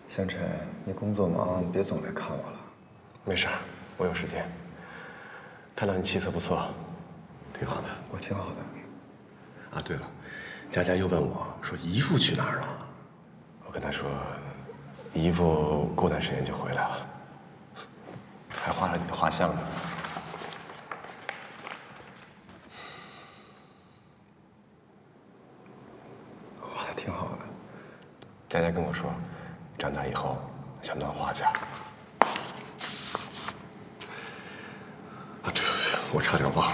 香晨，你工作忙，别总来看我了。 没事，我有时间。看到你气色不错，挺好的。 我挺好的。 啊，对了，佳佳又问我说姨父去哪儿了，我跟她说，姨父过段时间就回来了，还画了你的画像呢。 画的挺好的。 佳佳跟我说，长大以后想当画家。啊，对，我差点忘了。